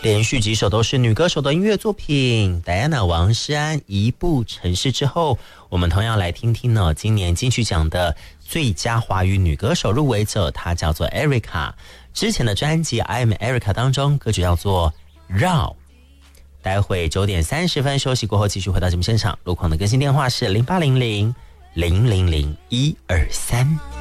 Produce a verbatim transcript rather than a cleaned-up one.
连续几首都是女歌手的音乐作品。戴安娜王诗安《一步城市》之后，我们同样来听听呢今年金曲奖的最佳华语女歌手入围者，她叫做 Erica。之前的专辑《I Am Erica》当中，歌曲叫做《绕》。待会九点三十分休息过后，继续回到节目现场。路况的更新电话是零八零零零零零一二三。